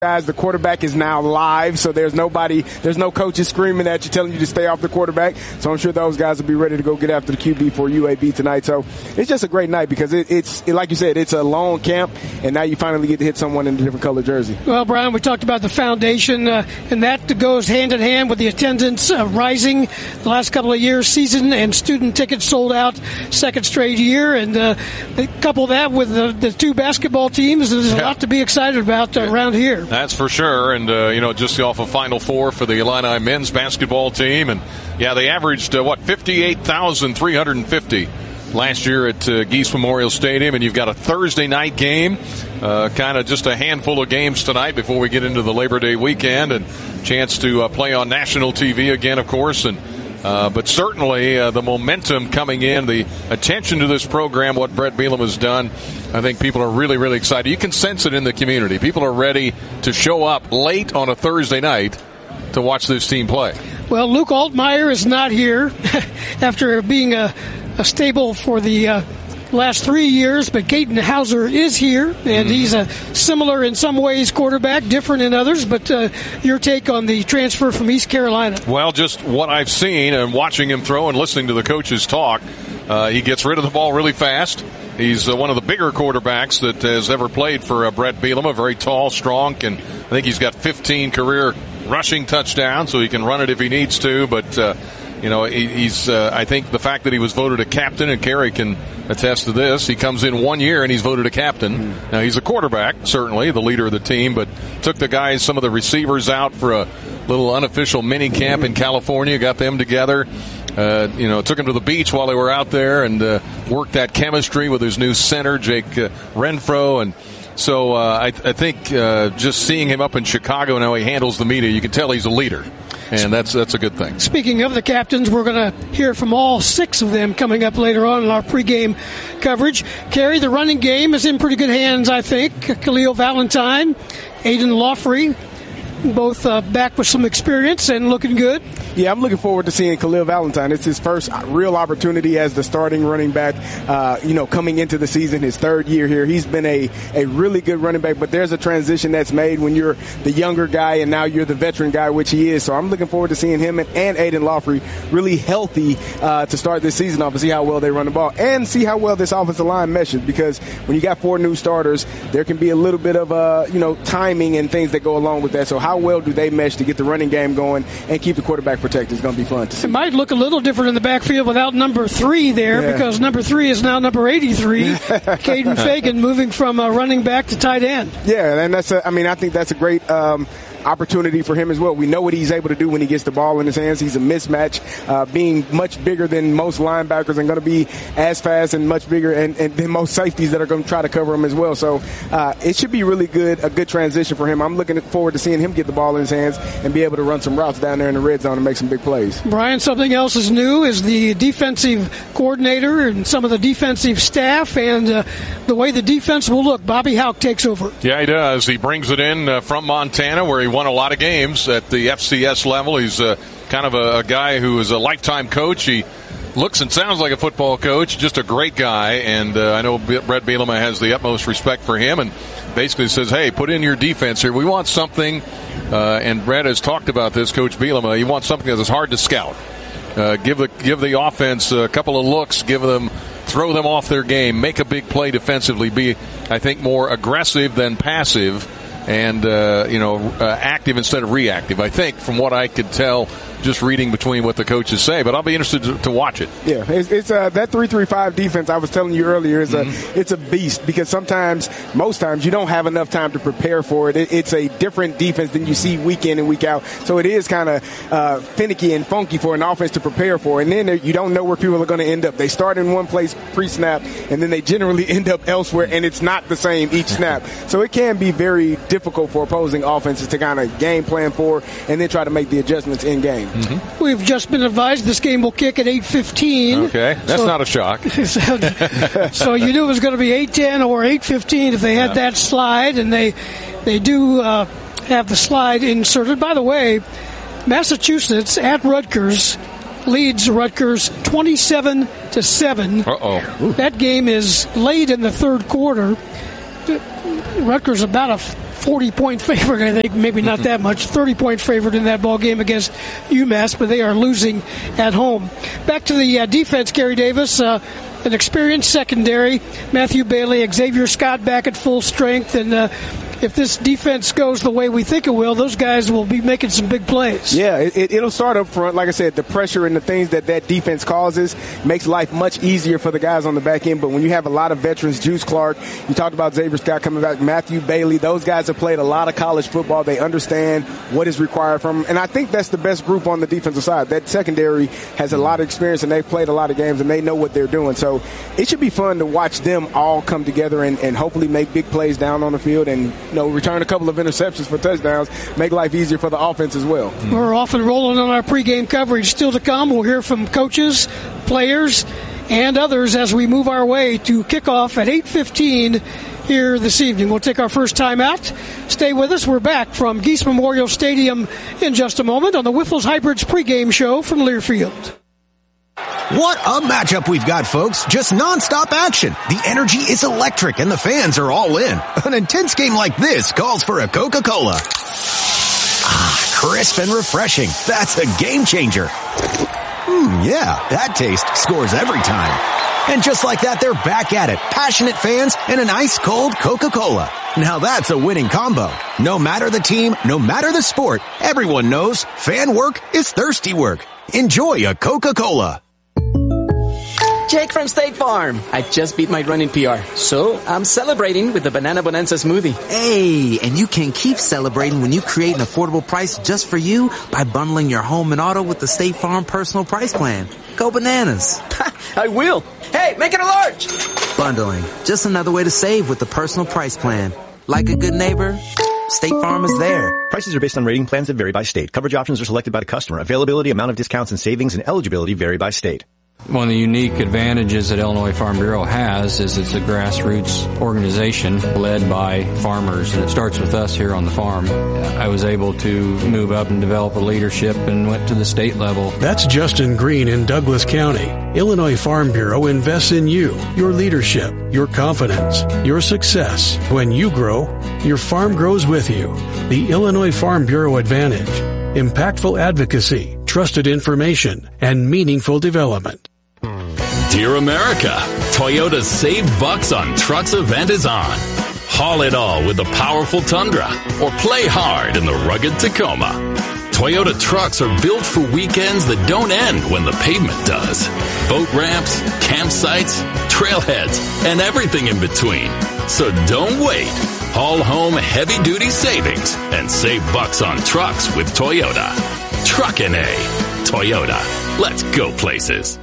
guys, the quarterback is now live, so there's no coaches screaming at you telling you to stay off the quarterback. So I'm sure those guys will be ready to go get after the QB for UAB tonight. So it's just a great night because it's like you said, it's a long camp, and now you finally get to hit someone in a different color jersey. Well, Brian, we talked about the foundation, and that goes hand in hand with the attendance rising the last couple of years, season and student tickets sold out second straight year, and couple that with the two basketball teams. There's a lot to be excited about around here. That's for sure. And, just off of Final Four for the Illini men's basketball team. And, they averaged, 58,350 last year at Geese Memorial Stadium. And you've got a Thursday night game, kind of just a handful of games tonight before we get into the Labor Day weekend. And chance to play on national TV again, of course. And but certainly the momentum coming in, the attention to this program, what Brett Bielema has done, I think people are really, really excited. You can sense it in the community. People are ready to show up late on a Thursday night to watch this team play. Well, Luke Altmaier is not here after being a stable for the last 3 years, but Caden Hauser is here, and he's a similar in some ways quarterback, different in others. But your take on the transfer from East Carolina? Well, just what I've seen and watching him throw and listening to the coaches talk, he gets rid of the ball really fast. He's one of the bigger quarterbacks that has ever played for Brett Bielema, very tall, strong, and I think he's got 15 career rushing touchdowns, so he can run it if he needs to. But he's I think the fact that he was voted a captain, and Kerry can attest to this, he comes in 1 year and he's voted a captain. Now, he's a quarterback, certainly, the leader of the team, but took the guys, some of the receivers out for a little unofficial mini camp in California, got them together. Took him to the beach while they were out there and worked that chemistry with his new center, Jake Renfro. And so I think just seeing him up in Chicago and how he handles the media, you can tell he's a leader. And that's a good thing. Speaking of the captains, we're going to hear from all 6 of them coming up later on in our pregame coverage. Kerry, the running game is in pretty good hands, I think. Khalil Valentine, Aiden Lawfrey, both back with some experience and looking good. Yeah, I'm looking forward to seeing Khalil Valentine. It's his first real opportunity as the starting running back, coming into the season, his 3rd year here. He's been a really good running back, but there's a transition that's made when you're the younger guy and now you're the veteran guy, which he is. So I'm looking forward to seeing him and Aiden Lawfrey really healthy to start this season off and see how well they run the ball and see how well this offensive line meshes, because when you got 4 new starters, there can be a little bit of, timing and things that go along with that. So how well do they mesh to get the running game going and keep the quarterback protected? It's going to be fun to see. It might look a little different in the backfield without number 3 there, because number 3 is now number 83, Caden Fagan, moving from running back to tight end. Yeah, and I think that's a great opportunity for him as well. We know what he's able to do when he gets the ball in his hands. He's a mismatch, being much bigger than most linebackers and going to be as fast and much bigger and than most safeties that are going to try to cover him as well. So it should be really good, a good transition for him. I'm looking forward to seeing him get the ball in his hands and be able to run some routes down there in the red zone and make some big plays. Brian, something else is new is the defensive coordinator and some of the defensive staff and the way the defense will look. Bobby Hauck takes over. Yeah, he does. He brings it in from Montana, where he won a lot of games at the FCS level. He's kind of a guy who is a lifetime coach. He looks and sounds like a football coach, just a great guy. And I know Brett Bielema has the utmost respect for him and basically says, hey, put in your defense here. We want something, and Brett has talked about this, Coach Bielema, he wants something that's hard to scout. Give the offense a couple of looks, throw them off their game, make a big play defensively, be, I think, more aggressive than passive, and active instead of reactive. I think, from what I could tell, just reading between what the coaches say, but I'll be interested to watch it. Yeah, it's that 3-3-5 defense I was telling you earlier is it's a beast, because most times you don't have enough time to prepare for it. It's a different defense than you see week in and week out, so it is kind of finicky and funky for an offense to prepare for, and then you don't know where people are going to end up. They start in one place pre-snap, and then they generally end up elsewhere, and it's not the same each snap. So it can be very difficult for opposing offenses to kind of game plan for and then try to make the adjustments in game. Mm-hmm. We've just been advised this game will kick at 8:15. Okay, that's not a shock. So you knew it was going to be 8:10 or 8:15 if they had that slide, and they do have the slide inserted. By the way, Massachusetts at Rutgers leads Rutgers 27-7. Uh-oh. That game is late in the 3rd quarter. Rutgers about a 40-point favorite, I think. Maybe not that much. 30-point favorite in that ball game against UMass, but they are losing at home. Back to the defense, Gary Davis. An experienced secondary. Matthew Bailey, Xavier Scott back at full strength, and if this defense goes the way we think it will, those guys will be making some big plays. Yeah, it'll start up front. Like I said, the pressure and the things that defense causes makes life much easier for the guys on the back end. But when you have a lot of veterans, Juice Clark, you talked about Xavier Scott coming back, Matthew Bailey, those guys have played a lot of college football. They understand what is required from them. And I think that's the best group on the defensive side. That secondary has a lot of experience, and they've played a lot of games, and they know what they're doing. So it should be fun to watch them all come together and hopefully make big plays down on the field and return a couple of interceptions for touchdowns, make life easier for the offense as well. We're off and rolling on our pregame coverage. Still to come, we'll hear from coaches, players, and others as we move our way to kickoff at 8:15 here this evening. We'll take our first time out. Stay with us. We're back from Geese Memorial Stadium in just a moment on the Whiffles Hybrids pregame show from Learfield. What a matchup we've got, folks. Just nonstop action. The energy is electric and the fans are all in. An intense game like this calls for a Coca-Cola. Ah, crisp and refreshing. That's a game changer. Yeah, that taste scores every time. And just like that, they're back at it. Passionate fans and an ice-cold Coca-Cola. Now that's a winning combo. No matter the team, no matter the sport, everyone knows fan work is thirsty work. Enjoy a Coca-Cola. Jake from State Farm. I just beat my running PR, so I'm celebrating with the Banana Bonanza smoothie. Hey, and you can keep celebrating when you create an affordable price just for you by bundling your home and auto with the State Farm Personal Price Plan. Go bananas. I will. Hey, make it a large. Bundling. Just another way to save with the Personal Price Plan. Like a good neighbor, State Farm is there. Prices are based on rating plans that vary by state. Coverage options are selected by the customer. Availability, amount of discounts and savings, and eligibility vary by state. One of the unique advantages that Illinois Farm Bureau has is it's a grassroots organization led by farmers, and it starts with us here on the farm. I was able to move up and develop a leadership and went to the state level. That's Justin Green in Douglas County. Illinois Farm Bureau invests in you, your leadership, your confidence, your success. When you grow, your farm grows with you. The Illinois Farm Bureau Advantage. Impactful advocacy, trusted information, and meaningful development. Dear America, Toyota's Save Bucks on Trucks event is on. Haul it all with the powerful Tundra or play hard in the rugged Tacoma. Toyota trucks are built for weekends that don't end when the pavement does. Boat ramps, campsites, trailheads, and everything in between. So don't wait. Haul home heavy-duty savings and save bucks on trucks with Toyota. Truckin' A. Toyota. Let's go places.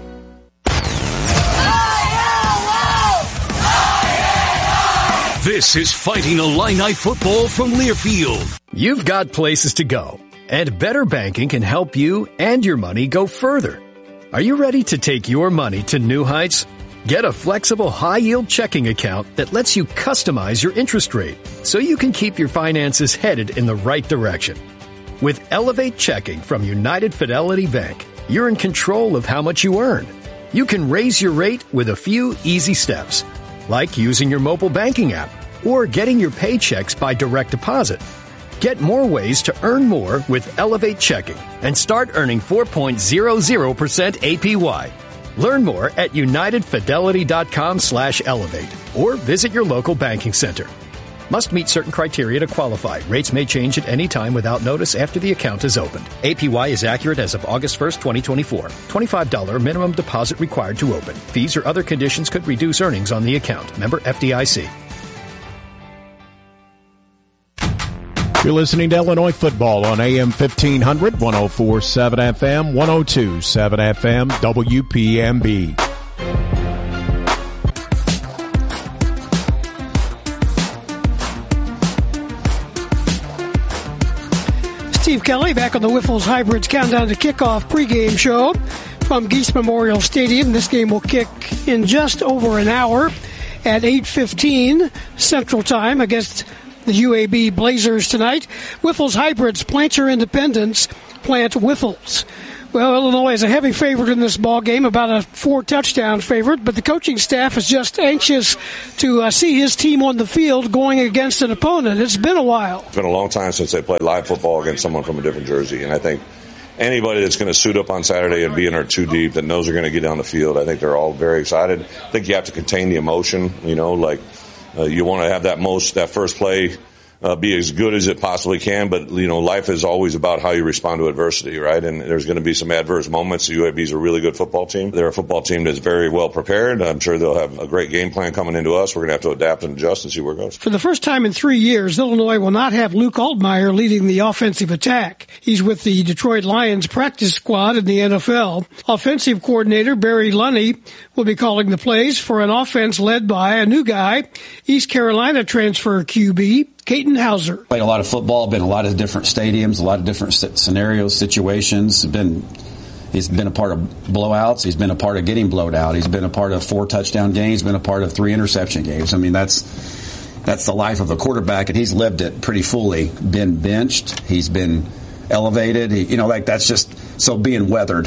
This is Fighting Illini football from Learfield. You've got places to go, and Better Banking can help you and your money go further. Are you ready to take your money to new heights? Get a flexible high-yield checking account that lets you customize your interest rate so you can keep your finances headed in the right direction. With Elevate Checking from United Fidelity Bank, you're in control of how much you earn. You can raise your rate with a few easy steps, like using your mobile banking app or getting your paychecks by direct deposit. Get more ways to earn more with Elevate Checking and start earning 4.00% APY. Learn more at unitedfidelity.com/elevate or visit your local banking center. Must meet certain criteria to qualify. Rates may change at any time without notice after the account is opened. APY is accurate as of August 1st, 2024. $25 minimum deposit required to open. Fees or other conditions could reduce earnings on the account. Member FDIC. You're listening to Illinois football on AM 1500, 104.7 FM, 102.7 FM, WPMB. Steve Kelly back on the Whiffles Hybrids Countdown to Kickoff pregame show from Geese Memorial Stadium. This game will kick in just over an hour at 8:15 Central Time against the UAB Blazers tonight. Whiffles Hybrids, plant your independence, plant Whiffles. Well, Illinois is a heavy favorite in this ball game, about a 4-touchdown favorite, but the coaching staff is just anxious to see his team on the field going against an opponent. It's been a while. It's been a long time since they played live football against someone from a different jersey, and I think anybody that's going to suit up on Saturday and be in our two deep that knows they're going to get down the field, I think they're all very excited. I think you have to contain the emotion, you want to have that first play be as good as it possibly can, but life is always about how you respond to adversity, right? And there's going to be some adverse moments. The UAB is a really good football team. They're a football team that's very well prepared. I'm sure they'll have a great game plan coming into us. We're going to have to adapt and adjust and see where it goes. For the first time in 3 years, Illinois will not have Luke Altmaier leading the offensive attack. He's with the Detroit Lions practice squad in the NFL. Offensive coordinator Barry Lunney will be calling the plays for an offense led by a new guy, East Carolina transfer QB, Katin Hauser. Played a lot of football, been in a lot of different stadiums, a lot of different scenarios, situations. He's been a part of blowouts. He's been a part of getting blowed out. He's been a part of 4-touchdown games, been a part of 3 interception games. I mean, that's the life of a quarterback, and he's lived it pretty fully. Been benched. He's been elevated. That's just so being weathered.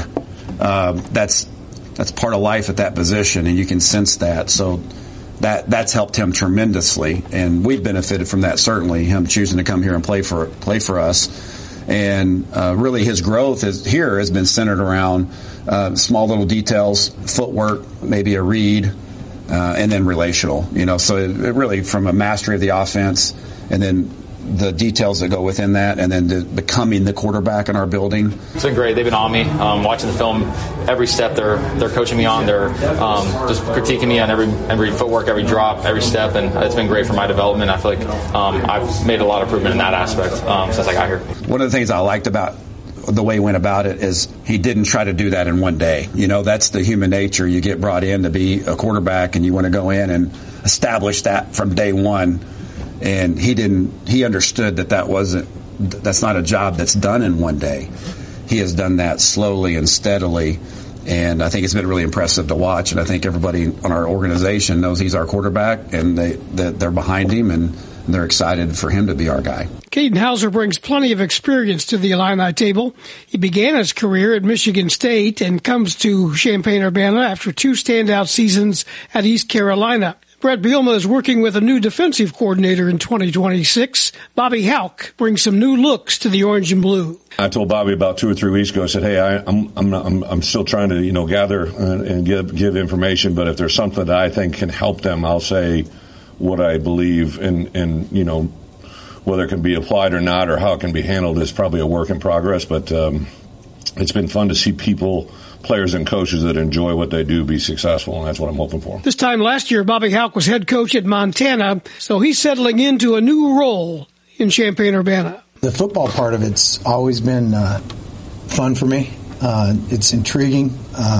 That's part of life at that position, and you can sense that. So that's helped him tremendously, and we've benefited from that, certainly, him choosing to come here and play for us. And really his growth here has been centered around small little details, footwork, maybe a read, and then relational. So it really from a mastery of the offense, and then the details that go within that, and then becoming the quarterback in our building. It's been great. They've been on me, watching the film every step. They're coaching me on. They're just critiquing me on every footwork, every drop, every step, and it's been great for my development. I feel like I've made a lot of improvement in that aspect since I got here. One of the things I liked about the way he went about it is he didn't try to do that in one day. That's the human nature. You get brought in to be a quarterback, and you want to go in and establish that from day one. And he understood that's not a job that's done in one day. He has done that slowly and steadily, and I think it's been really impressive to watch. And I think everybody on our organization knows he's our quarterback, and they're behind him, and they're excited for him to be our guy. Katin Hauser brings plenty of experience to the Illini table. He began his career at Michigan State and comes to Champaign-Urbana after 2 standout seasons at East Carolina. Brett Bielema is working with a new defensive coordinator in 2026. Bobby Hauck brings some new looks to the orange and blue. I told Bobby about 2 or 3 weeks ago. I said, "Hey, I'm still trying to gather and give information, but if there's something that I think can help them, I'll say what I believe, and whether it can be applied or not, or how it can be handled is probably a work in progress. But it's been fun to see players and coaches that enjoy what they do be successful, and that's what I'm hoping for." This time last year, Bobby Hauck was head coach at Montana, so he's settling into a new role in Champaign-Urbana. The football part of it's always been fun for me. It's intriguing.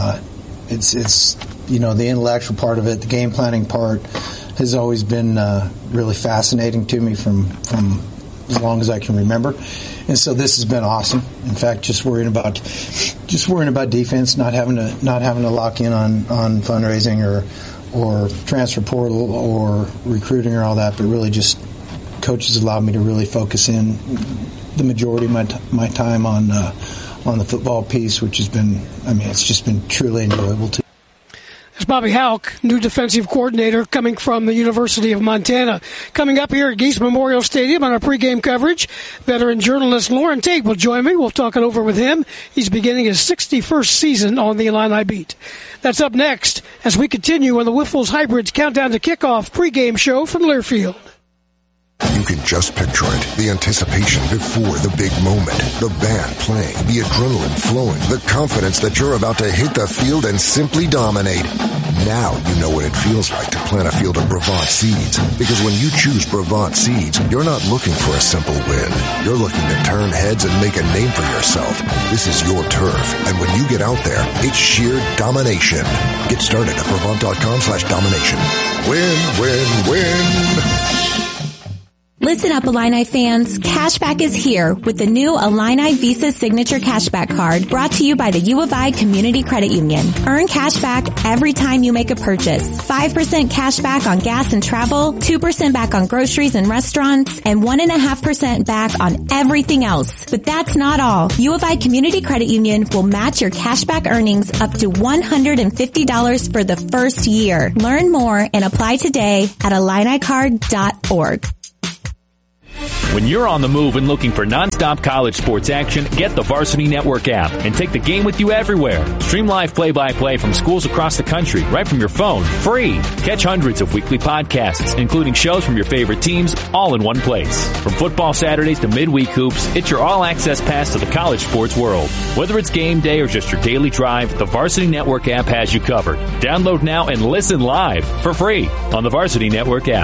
It's the intellectual part of it, the game planning part has always been really fascinating to me from as long as I can remember. And so this has been awesome. In fact, just worrying about defense, not having to lock in on fundraising or transfer portal or recruiting or all that, but really just coaches allowed me to really focus in the majority of my time on the football piece, which has been, it's just been truly enjoyable too. It's Bobby Hauck, new defensive coordinator coming from the University of Montana. Coming up here at Geese Memorial Stadium on our pregame coverage, veteran journalist Lauren Tate will join me. We'll talk it over with him. He's beginning his 61st season on the Illini Beat. That's up next as we continue on the Wiffles Hybrids Countdown to Kickoff pregame show from Learfield. You can just picture it. The anticipation before the big moment. The band playing, the adrenaline flowing, the confidence that you're about to hit the field and simply dominate. Now you know what it feels like to plant a field of Brevant seeds. Because when you choose Brevant seeds, you're not looking for a simple win. You're looking to turn heads and make a name for yourself. This is your turf. And when you get out there, it's sheer domination. Get started at Brevant.com/domination. Win, win, win. Listen up, Illini fans. Cashback is here with the new Illini Visa Signature Cashback Card brought to you by the U of I Community Credit Union. Earn cashback every time you make a purchase. 5% cashback on gas and travel, 2% back on groceries and restaurants, and 1.5% back on everything else. But that's not all. U of I Community Credit Union will match your cashback earnings up to $150 for the first year. Learn more and apply today at IlliniCard.org. When you're on the move and looking for nonstop college sports action, get the Varsity Network app and take the game with you everywhere. Stream live play-by-play from schools across the country right from your phone, free. Catch hundreds of weekly podcasts, including shows from your favorite teams, all in one place. From football Saturdays to midweek hoops, it's your all-access pass to the college sports world. Whether it's game day or just your daily drive, the Varsity Network app has you covered. Download now and listen live for free on the Varsity Network app.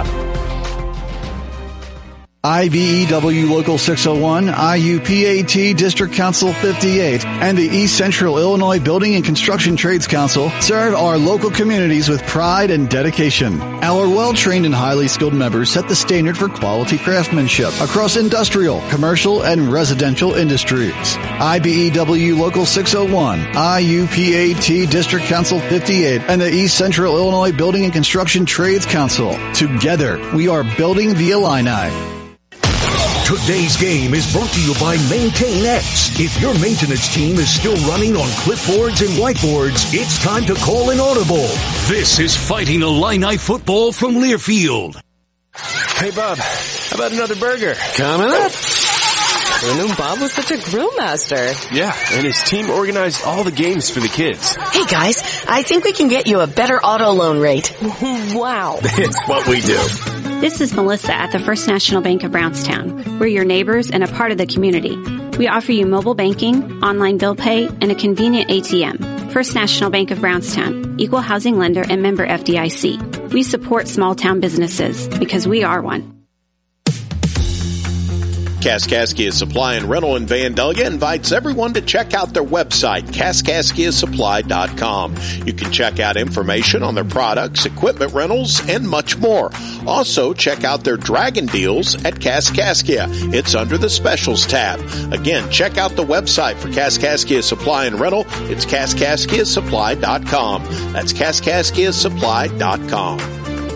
IBEW Local 601, IUPAT District Council 58, and the East Central Illinois Building and Construction Trades Council serve our local communities with pride and dedication. Our well-trained and highly skilled members set the standard for quality craftsmanship across industrial, commercial, and residential industries. IBEW Local 601, IUPAT District Council 58, and the East Central Illinois Building and Construction Trades Council. Together, we are building the Illini. Today's game is brought to you by MaintainX. If your maintenance team is still running on clipboards and whiteboards, it's time to call an audible. This is Fighting Illini Football from Learfield. Hey, Bob, how about another burger? Coming up. I knew Bob was such a grill master. Yeah, and his team organized all the games for the kids. Hey, guys, I think we can get you a better auto loan rate. Wow. It's what we do. This is Melissa at the First National Bank of Brownstown. We're your neighbors and a part of the community. We offer you mobile banking, online bill pay, and a convenient ATM. First National Bank of Brownstown, equal housing lender and member FDIC. We support small town businesses because we are one. Kaskaskia Supply and Rental in Vandalia invites everyone to check out their website, KaskaskiaSupply.com. You can check out information on their products, equipment rentals, and much more. Also, check out their Dragon deals at Kaskaskia. It's under the Specials tab. Again, check out the website for Kaskaskia Supply and Rental. It's KaskaskiaSupply.com. That's KaskaskiaSupply.com.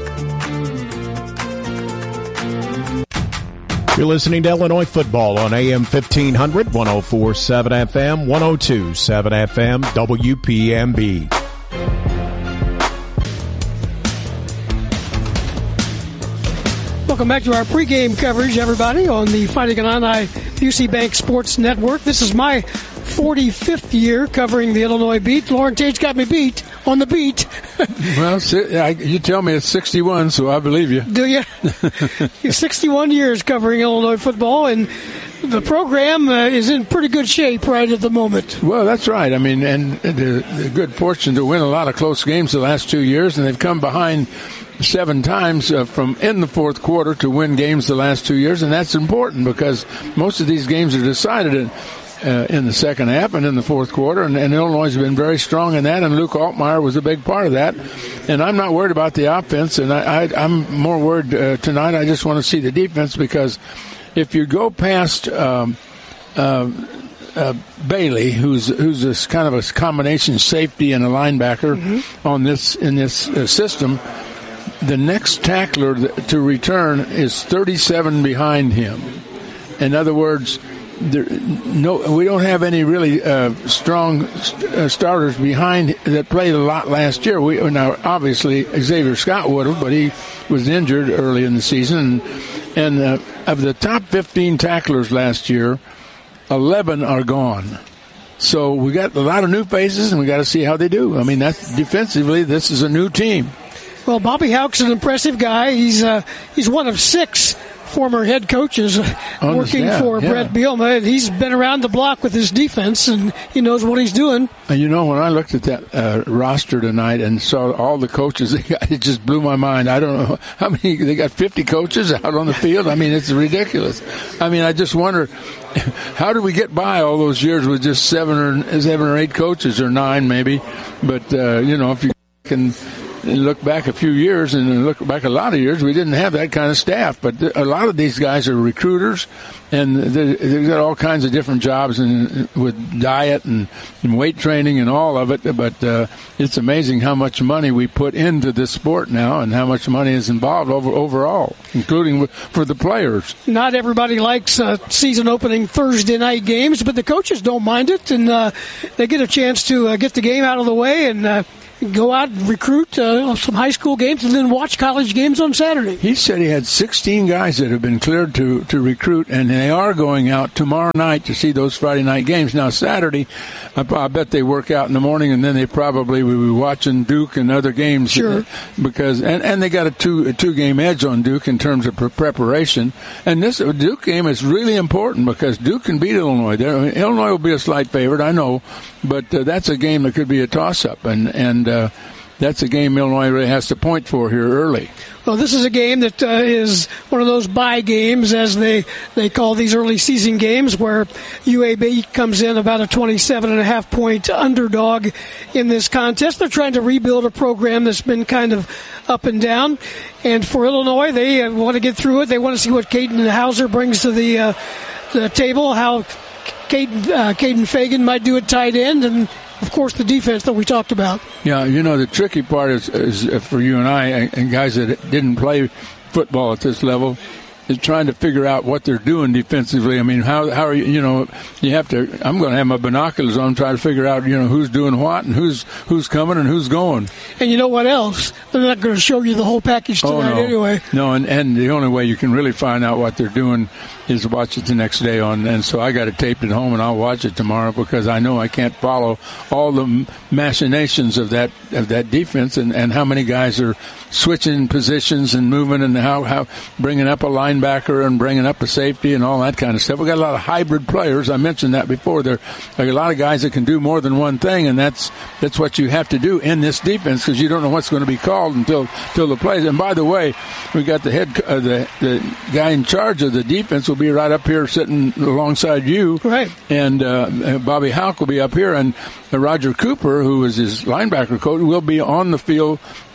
You're listening to Illinois football on AM 1500, 104.7 FM, 102.7 FM, WPMB. Welcome back to our pregame coverage, everybody, on the Fighting Illini UC Bank Sports Network. This is my 45th year covering the Illinois beat. Lauren Tage got me beat on the beat. Well, you tell me it's 61, so I believe you. Do you? You're 61 years covering Illinois football, and the program is in pretty good shape right at the moment. Well, that's right. I mean, and the good fortune to win a lot of close games the last 2 years, and they've come behind 7 times from in the fourth quarter to win games the last 2 years, and that's important because most of these games are decided in the second half and in the fourth quarter, and Illinois has been very strong in that, and Luke Altmaier was a big part of that. And I'm not worried about the offense, and I'm more worried tonight. I just want to see the defense, because if you go past Bailey, who's this kind of a combination safety and a linebacker in this system, the next tackler to return is 37 behind him. In other words, we don't have any really strong starters behind that played a lot last year. Now, obviously, Xavier Scott would have, but he was injured early in the season. And of the top 15 tacklers last year, 11 are gone. So we got a lot of new faces, and we got to see how they do. I mean, that's defensively, this is a new team. Well, Bobby Houck's an impressive guy. He's one of 6 former head coaches working for Brett Bielema. He's been around the block with his defense, and he knows what he's doing. And you know, when I looked at that roster tonight and saw all the coaches, it just blew my mind. I don't know how many. They got 50 coaches out on the field. I mean, it's ridiculous. I mean, I just wonder, how did we get by all those years with just 7 or 8 coaches, or 9 maybe? But if you can look back a few years and look back a lot of years, we didn't have that kind of staff. But a lot of these guys are recruiters, and they've got all kinds of different jobs with diet and weight training and all of it. But it's amazing how much money we put into this sport now and how much money is involved overall, including for the players. Not everybody likes season opening Thursday night games, but the coaches don't mind it, and they get a chance to get the game out of the way and go out and recruit some high school games and then watch college games on Saturday. He said he had 16 guys that have been cleared to recruit, and they are going out tomorrow night to see those Friday night games. Now, Saturday, I bet they work out in the morning, and then they probably will be watching Duke and other games. Sure. Because and they got a two-game edge on Duke in terms of preparation. And this Duke game is really important because Duke can beat Illinois. Illinois will be a slight favorite, I know, but that's a game that could be a toss-up, and that's a game Illinois really has to point for here early. Well, this is a game that is one of those bye games, as they call these early season games, where UAB comes in about a 27.5-point underdog in this contest. They're trying to rebuild a program that's been kind of up and down. And for Illinois, they want to get through it. They want to see what Caden Hauser brings to the table, how Caden Fagan might do at tight end, and of course, the defense that we talked about. Yeah, the tricky part is for you and I and guys that didn't play football at this level is trying to figure out what they're doing defensively. I mean, how are you, you have to, I'm going to have my binoculars on, try to figure out, who's doing what and who's coming and who's going. And you know what else? They're not going to show you the whole package tonight anyway. No, and the only way you can really find out what they're doing is to watch it the next day on. And so I got it taped at home, and I'll watch it tomorrow because I know I can't follow all the machinations of that defense and how many guys are switching positions and moving and how bringing up a linebacker and bringing up a safety and all that kind of stuff. We got a lot of hybrid players. I mentioned that before. There are a lot of guys that can do more than one thing, and that's what you have to do in this defense because you don't know what's going to be called until the plays. And by the way, we got the guy in charge of the defense will be right up here sitting alongside you. Right. And Bobby Houck will be up here, and Roger Cooper, who is his linebacker coach, will be on the field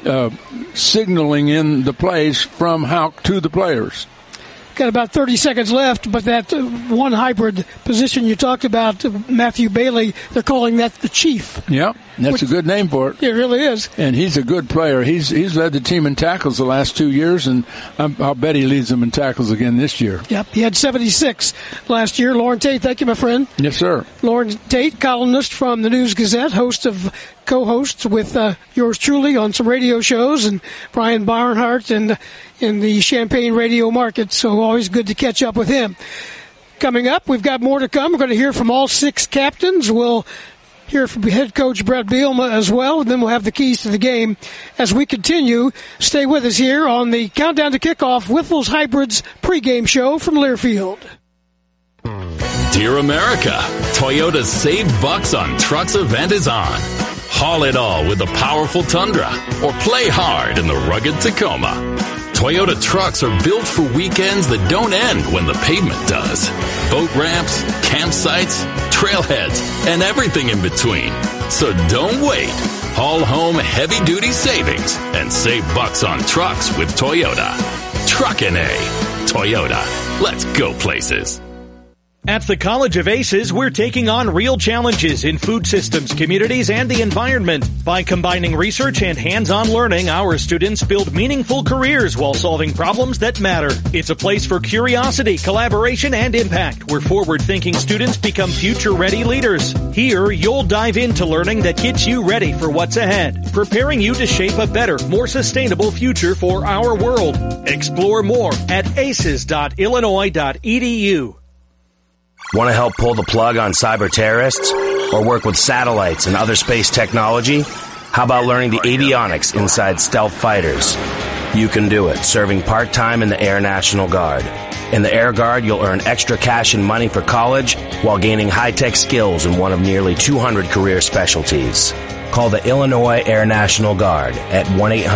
signaling in the plays from Houck to the players. Got about 30 seconds left, but that one hybrid position you talked about, Matthew Bailey, they're calling that the chief. Yeah, that's a good name for it. It really is. And he's a good player. He's led the team in tackles the last 2 years, and I'll bet he leads them in tackles again this year. Yep, he had 76 last year. Lauren Tate, thank you, my friend. Yes, sir. Lauren Tate, columnist from the News-Gazette, co-hosts with yours truly on some radio shows, and Brian Barnhart and in the Champaign radio market, so always good to catch up with him. Coming up, we've got more to come. We're going to hear from all 6 captains. We'll hear from head coach Brett Bielema as well, and then we'll have the keys to the game as we continue. Stay with us here on the Countdown to Kickoff Wiffles Hybrids pregame show from Learfield. Dear America, Toyota's Save Bucks on Trucks event is on. Haul it all with the powerful Tundra or play hard in the rugged Tacoma. Toyota trucks are built for weekends that don't end when the pavement does. Boat ramps, campsites, trailheads, and everything in between. So don't wait. Haul home heavy-duty savings and save bucks on trucks with Toyota. Truckin' A. Toyota. Let's go places. At the College of Aces, we're taking on real challenges in food systems, communities, and the environment. By combining research and hands-on learning, our students build meaningful careers while solving problems that matter. It's a place for curiosity, collaboration, and impact, where forward-thinking students become future-ready leaders. Here, you'll dive into learning that gets you ready for what's ahead, preparing you to shape a better, more sustainable future for our world. Explore more at aces.illinois.edu. Want to help pull the plug on cyber terrorists or work with satellites and other space technology? How about learning the avionics inside stealth fighters? You can do it, serving part-time in the Air National Guard. In the Air Guard, you'll earn extra cash and money for college while gaining high-tech skills in one of nearly 200 career specialties. Call the Illinois Air National Guard at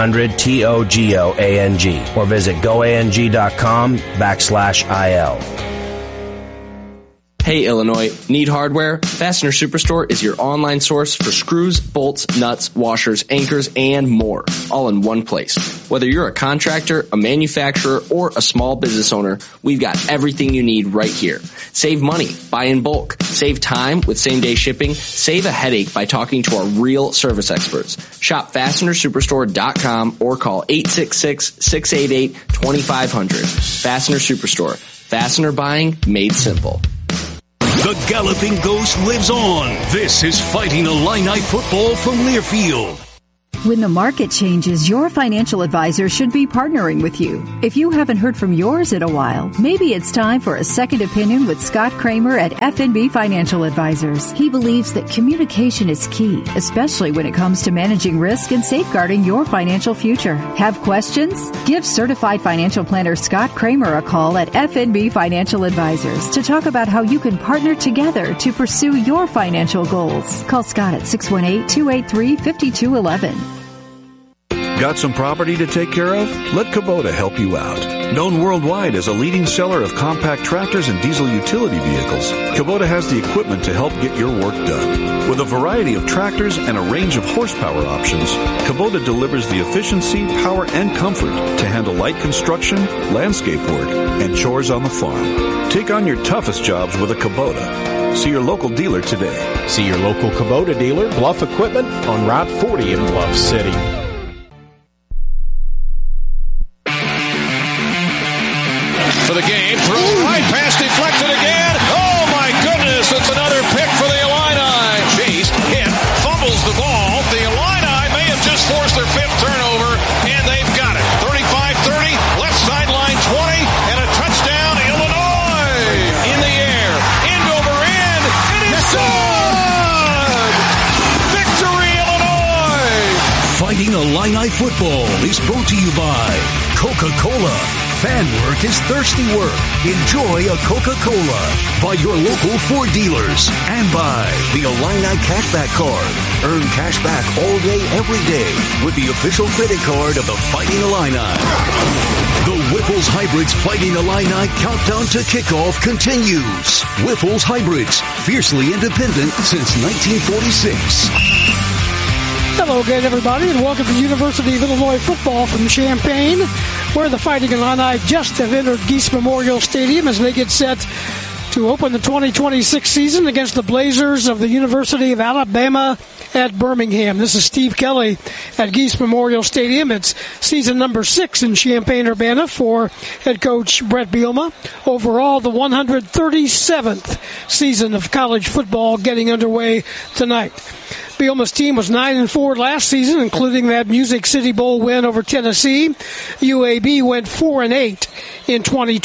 1-800-TOGOANG or visit goang.com/IL. Hey Illinois, need hardware? Fastener Superstore is your online source for screws, bolts, nuts, washers, anchors, and more, all in one place. Whether you're a contractor, a manufacturer, or a small business owner, we've got everything you need right here. Save money, buy in bulk, save time with same-day shipping, save a headache by talking to our real service experts. Shop FastenerSuperstore.com or call 866-688-2500. Fastener Superstore. Fastener buying made simple. The Galloping Ghost lives on. This is Fighting Illini football from Learfield. When the market changes, your financial advisor should be partnering with you. If you haven't heard from yours in a while, maybe it's time for a second opinion with Scott Kramer at FNB Financial Advisors. He believes that communication is key, especially when it comes to managing risk and safeguarding your financial future. Have questions? Give certified financial planner Scott Kramer a call at FNB Financial Advisors to talk about how you can partner together to pursue your financial goals. Call Scott at 618-283-5211. Got some property to take care of? Let Kubota help you out. Known worldwide as a leading seller of compact tractors and diesel utility vehicles, Kubota has the equipment to help get your work done. With a variety of tractors and a range of horsepower options, Kubota delivers the efficiency, power, and comfort to handle light construction, landscape work, and chores on the farm. Take on your toughest jobs with a Kubota. See your local dealer today. See your local Kubota dealer, Bluff Equipment, on Route 40 in Bluff City. For the game, throws right pass deflected again. Oh my goodness, it's another pick for the Illini. Chase hit, fumbles the ball. The Illini may have just forced their fifth turnover, and they've got it. 35-30, left sideline 20, and a touchdown, Illinois. In the air, end over end, and it's good! Victory, Illinois! Fighting Illini football is brought to you by Coca-Cola. Fan work is thirsty work. Enjoy a Coca-Cola. By your local Ford dealers. And by the Illini Cashback Card. Earn cash back all day, every day with the official credit card of the Fighting Illini. The Whiffles Hybrids Fighting Illini countdown to kickoff continues. Whiffles Hybrids, fiercely independent since 1946. Hello again, everybody, and welcome to University of Illinois football from Champaign, where the Fighting Illini just have entered Geese Memorial Stadium as they get set to open the 2026 season against the Blazers of the University of Alabama at Birmingham. This is Steve Kelly at Geese Memorial Stadium. It's season number 6 in Champaign-Urbana for head coach Brett Bielema. Overall, the 137th season of college football getting underway tonight. Bielema's team was 9-4 last season, including that Music City Bowl win over Tennessee. UAB went 4-8 in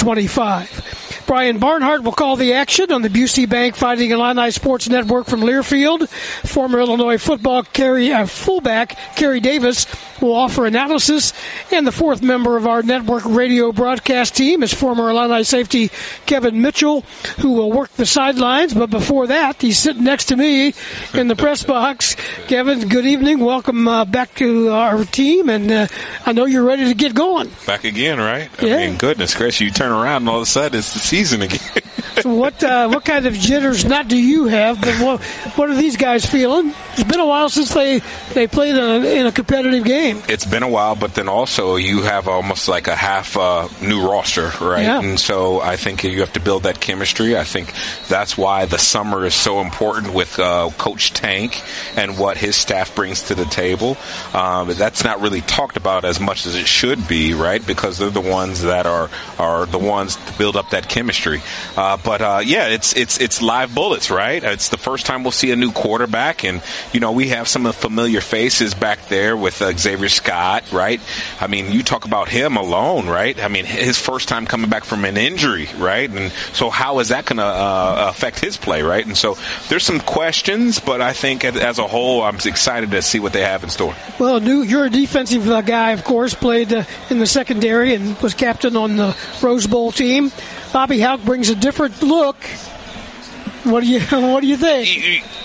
2025. Brian Barnhart will call the action on the Busey Bank Fighting Illini Sports Network from Learfield. Former Illinois football fullback Kerry Davis will offer analysis, and the fourth member of our network radio broadcast team is former Illini safety Kevin Mitchell, who will work the sidelines. But before that, he's sitting next to me in the press box. Kevin, good evening. Welcome back to our team, and I know you're ready to get going. Back again, right? Yeah. I mean, goodness gracious, you turn around and all of a sudden it's the season again. So what kind of jitters not do you have, but what are these guys feeling? It's been a while since they played in a competitive game. It's been a while, but then also you have almost like a half new roster, right? Yeah. And so I think you have to build that chemistry. I think that's why the summer is so important with Coach Tank and what his staff brings to the table. That's not really talked about as much as it should be, right? Because they're the ones that are the ones to build up that chemistry. But it's live bullets, right? It's the first time we'll see a new quarterback, and we have some of the familiar faces back there with Xavier Scott, right? I mean, you talk about him alone, right? I mean, his first time coming back from an injury, right? And so how is that going to affect his play, right? And so there's some questions, but I think as a whole, I'm excited to see what they have in store. Well, you're a defensive guy, of course, played in the secondary and was captain on the Rose Bowl team. Bobby Hauck brings a different look. What do you think?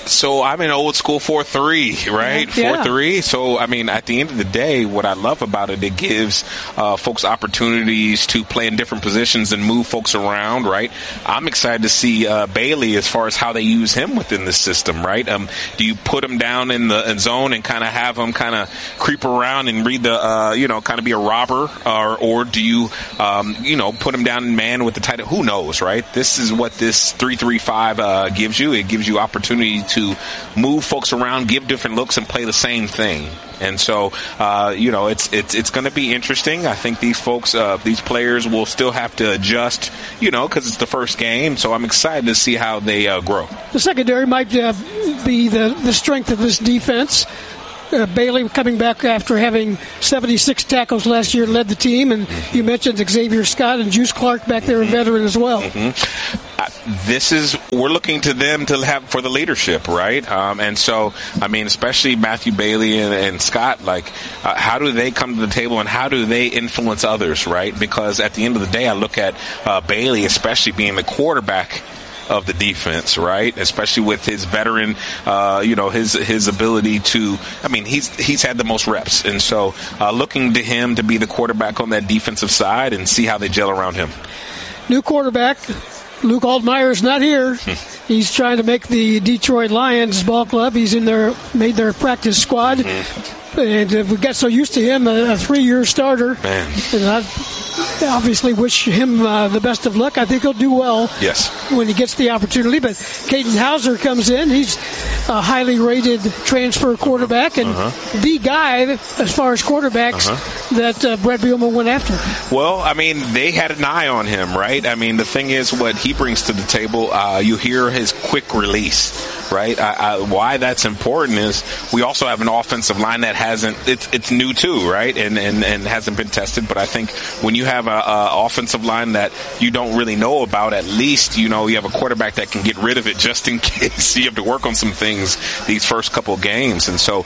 So I'm in old school 4-3, right? Yeah. 4-3. So, I mean, at the end of the day, what I love about it gives folks opportunities to play in different positions and move folks around, right? I'm excited to see Bailey as far as how they use him within the system, right? Do you put him down in the zone and kind of have him kind of creep around and read the, kind of be a robber, or do you, put him down in man with the tight end? Who knows, right? This is what this 3-3-5 gives you. It gives you opportunity to move folks around, give different looks, and play the same thing. And so, it's going to be interesting. I think these folks, these players will still have to adjust, because it's the first game. So I'm excited to see how they grow. The secondary might be the strength of this defense. Bailey coming back after having 76 tackles last year, led the team, and you mentioned Xavier Scott and Juice Clark back there, a veteran as well. We're looking to them to have for the leadership, right? And so, I mean, especially Matthew Bailey and Scott, how do they come to the table and how do they influence others, right? Because at the end of the day, I look at Bailey, especially being the quarterback of the defense, right? Especially with his veteran, his ability to, he's had the most reps. And so looking to him to be the quarterback on that defensive side and see how they gel around him. New quarterback, Luke Altmaier is not here. He's trying to make the Detroit Lions ball club. He's made their practice squad. And we got so used to him, a 3-year starter. Man. And I obviously wish him the best of luck. I think he'll do well when he gets the opportunity. But Caden Hauser comes in. He's a highly rated transfer quarterback and the guy, as far as quarterbacks, that Brett Bielema went after. Well, they had an eye on him, right? The thing is what he brings to the table, you hear his quick release, right? Why that's important is we also have an offensive line that it's new too, right? And hasn't been tested. But I think when you have a offensive line that you don't really know about, at least, you have a quarterback that can get rid of it just in case you have to work on some things these first couple of games. And so,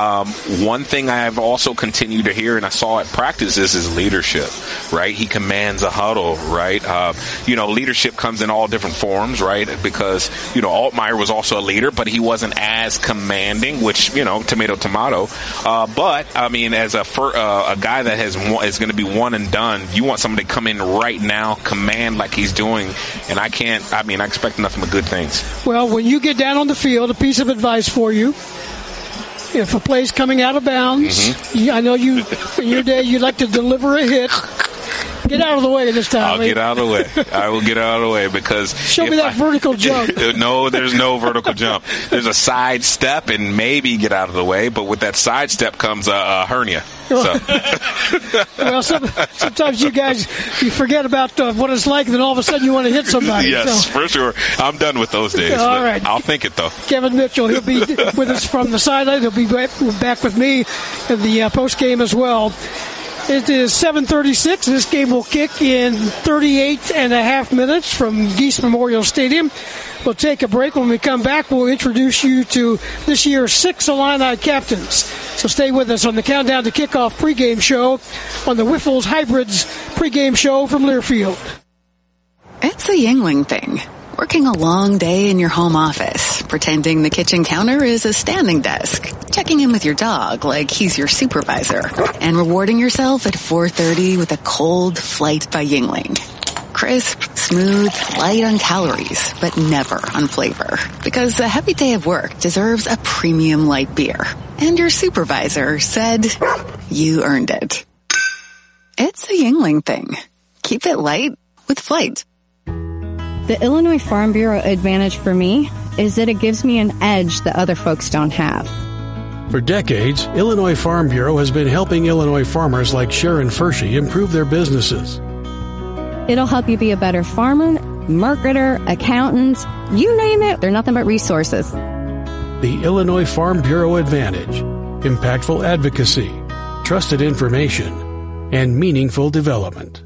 one thing I've also continued to hear, and I saw at practice, is his leadership, right? He commands a huddle, right? Leadership comes in all different forms, right? Because, Altmaier was also a leader, but he wasn't as commanding, which, tomato. But as a guy that is going to be one and done, you want somebody to come in right now, command like he's doing, and I expect nothing but good things. Well, when you get down on the field, a piece of advice for you: if a play's coming out of bounds, I know in your day you'd like to deliver a hit. Get out of the way this time. I'll get out of the way. I will get out of the way because... Show me that vertical jump. No, there's no vertical jump. There's a side step and maybe get out of the way, but with that side step comes a hernia. So. Well, sometimes you guys, you forget about what it's like, and then all of a sudden you want to hit somebody. Yes, for sure. I'm done with those days. All right. I'll think it, though. Kevin Mitchell, he'll be with us from the sideline. He'll be back with me in the post-game as well. It is 7:36. This game will kick in 38 and a half minutes from Geese Memorial Stadium. We'll take a break. When we come back, we'll introduce you to this year's 6 Illini captains. So stay with us on the Countdown to Kickoff pregame show on the Whiffles Hybrids pregame show from Learfield. It's a Yingling thing. Working a long day in your home office, pretending the kitchen counter is a standing desk, checking in with your dog like he's your supervisor, and rewarding yourself at 4:30 with a cold Flight by Yingling. Crisp, smooth, light on calories, but never on flavor. Because a heavy day of work deserves a premium light beer. And your supervisor said you earned it. It's a Yingling thing. Keep it light with Flight. The Illinois Farm Bureau advantage for me is that it gives me an edge that other folks don't have. For decades, Illinois Farm Bureau has been helping Illinois farmers like Sharon Fershey improve their businesses. It'll help you be a better farmer, marketer, accountant, you name it, they're nothing but resources. The Illinois Farm Bureau Advantage: impactful advocacy, trusted information, and meaningful development.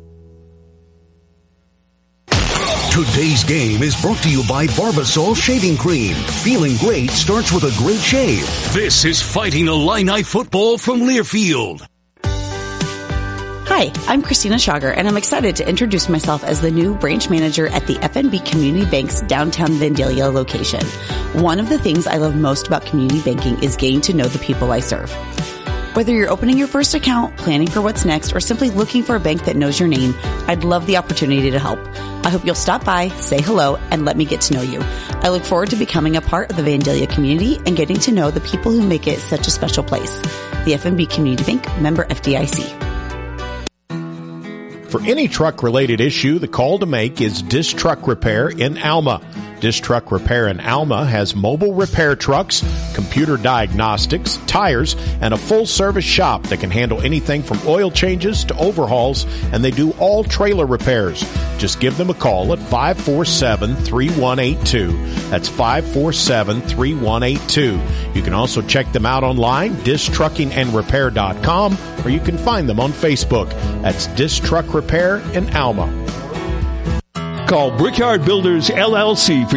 Today's game is brought to you by Barbasol Shaving Cream. Feeling great starts with a great shave. This is Fighting Illini Football from Learfield. Hi, Hi, I'm Christina Schauger, and I'm excited to introduce myself as the new branch manager at the FNB Community Bank's downtown Vandalia location. One of the things I love most about community banking is getting to know the people I serve. Whether you're opening your first account, planning for what's next, or simply looking for a bank that knows your name, I'd love the opportunity to help. I hope you'll stop by, say hello, and let me get to know you. I look forward to becoming a part of the Vandalia community and getting to know the people who make it such a special place. The FNB Community Bank, member FDIC. For any truck-related issue, the call to make is Dish Truck Repair in Alma. Dish Truck Repair in Alma has mobile repair trucks, computer diagnostics, tires, and a full-service shop that can handle anything from oil changes to overhauls, and they do all trailer repairs. Just give them a call at 547-3182. That's 547-3182. You can also check them out online, dishtruckingandrepair.com, or you can find them on Facebook. That's Dish Truck Repair in Alma. Call Brickyard Builders, LLC for